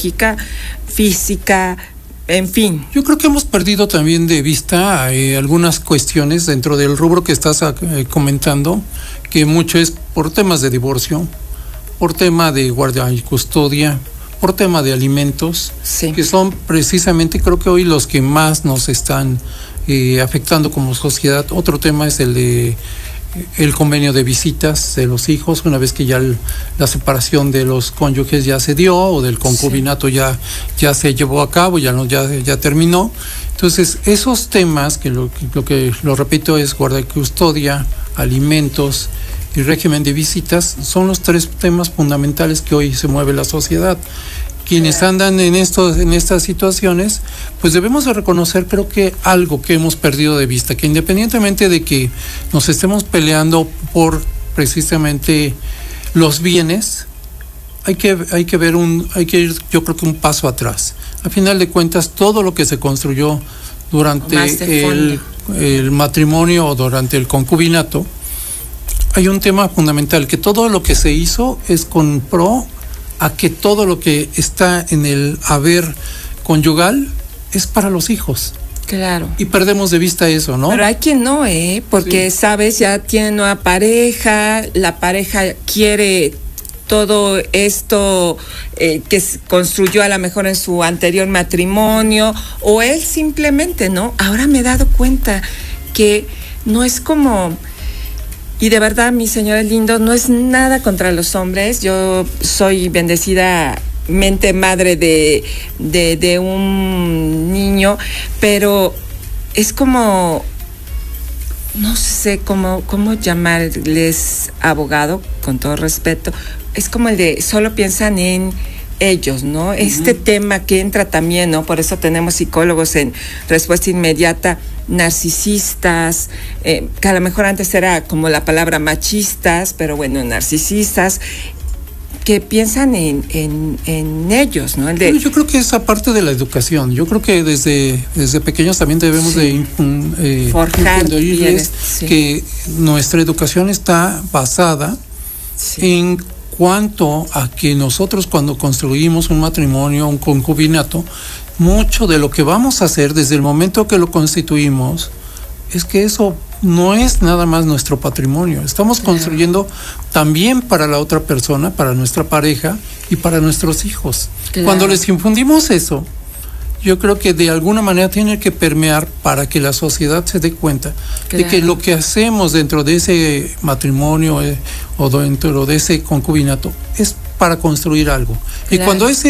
psicológica, física, en fin. Yo creo que hemos perdido también de vista algunas cuestiones dentro del rubro que estás comentando, que mucho es por temas de divorcio, por tema de guardia y custodia, por tema de alimentos, sí, que son precisamente, creo que hoy los que más nos están afectando como sociedad. Otro tema es el de el convenio de visitas de los hijos, una vez que ya la separación de los cónyuges ya se dio, o del concubinato ya se llevó a cabo, ya terminó. Entonces, esos temas, que lo repito, es guardia y custodia, alimentos y régimen de visitas, son los 3 temas fundamentales que hoy se mueve la sociedad. Quienes andan en estas situaciones, pues debemos de reconocer, creo que algo que hemos perdido de vista, que independientemente de que nos estemos peleando por precisamente los bienes, hay que ir, yo creo que un paso atrás. A final de cuentas, todo lo que se construyó durante el matrimonio o durante el concubinato, hay un tema fundamental, que todo lo que se hizo es con pro a que todo lo que está en el haber conyugal es para los hijos. Claro. Y perdemos de vista eso, ¿no? Pero hay quien no, porque, sí, sabes, ya tiene nueva pareja, la pareja quiere todo esto que construyó a lo mejor en su anterior matrimonio, o él simplemente, ¿no? Ahora me he dado cuenta que no es como... Y de verdad, mis señores lindos, no es nada contra los hombres. Yo soy bendecidamente madre de un niño, pero es como, no sé cómo llamarles abogado, con todo respeto. Es como el de solo piensan en ellos, ¿no? Este tema que entra también, ¿no? Por eso tenemos psicólogos en respuesta inmediata, narcisistas, que a lo mejor antes era como la palabra machistas, pero bueno, narcisistas, que piensan en ellos, ¿no? Yo creo que esa parte de la educación, yo creo que desde pequeños también debemos de forjar que nuestra educación está basada en cuanto a que nosotros, cuando construimos un matrimonio, un concubinato, mucho de lo que vamos a hacer desde el momento que lo constituimos es que eso no es nada más nuestro patrimonio. Estamos construyendo también para la otra persona, para nuestra pareja y para nuestros hijos. Cuando les infundimos eso, yo creo que de alguna manera tiene que permear para que la sociedad se dé cuenta de que lo que hacemos dentro de ese matrimonio o dentro de ese concubinato es para construir algo. Y cuando ese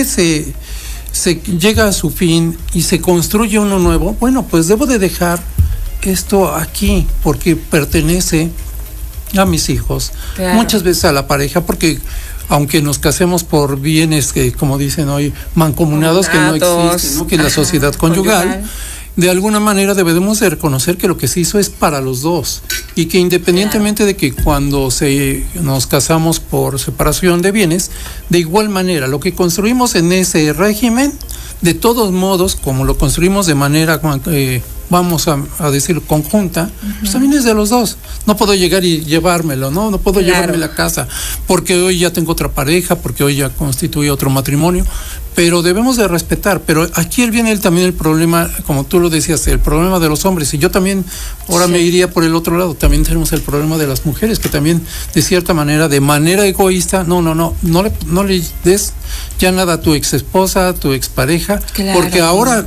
se llega a su fin y se construye uno nuevo, bueno, pues debo de dejar esto aquí porque pertenece a mis hijos, muchas veces a la pareja, porque aunque nos casemos por bienes que, como dicen hoy, mancomunados, que no existen, ¿no? Que es la sociedad conyugal, de alguna manera debemos de reconocer que lo que se hizo es para los dos, y que independientemente de que cuando nos casamos por separación de bienes, de igual manera lo que construimos en ese régimen, de todos modos, como lo construimos de manera vamos a decir conjunta, pues también es de los dos. No puedo llegar y llevármelo, no puedo llevarme la casa porque hoy ya tengo otra pareja, porque hoy ya constituye otro matrimonio, pero debemos de respetar. Pero aquí viene también el problema, como tú lo decías, el problema de los hombres, y yo también ahora me iría por el otro lado. También tenemos el problema de las mujeres, que también de cierta manera, de manera egoísta, no le des ya nada a tu ex esposa, a tu expareja, porque ahora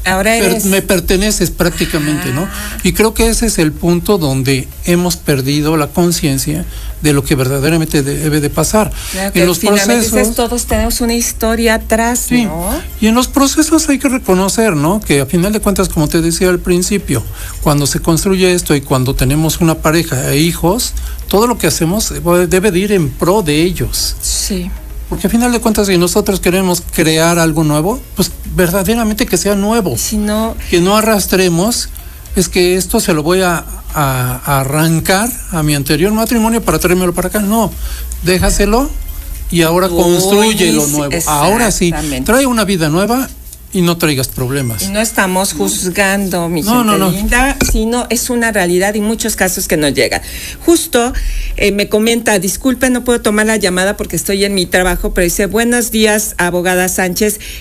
me perteneces prácticamente, ¿no? Y creo que ese es el punto donde hemos perdido la conciencia de lo que verdaderamente debe de pasar. Claro, en los procesos todos tenemos una historia atrás, sí, ¿no? Y en los procesos hay que reconocer, ¿no? Que a final de cuentas, como te decía al principio, cuando se construye esto y cuando tenemos una pareja e hijos, todo lo que hacemos debe de ir en pro de ellos. Sí. Porque a final de cuentas, si nosotros queremos crear algo nuevo, pues verdaderamente que sea nuevo. Si no, que no arrastremos, es que esto se lo voy a arrancar a mi anterior matrimonio para traérmelo para acá. No, déjaselo y ahora construye lo nuevo. Ahora sí, trae una vida nueva y no traigas problemas. Y no estamos juzgando, mi gente linda, sino es una realidad y muchos casos que nos llegan. Justo me comenta, disculpe, no puedo tomar la llamada porque estoy en mi trabajo, pero dice, buenos días, abogada Sánchez.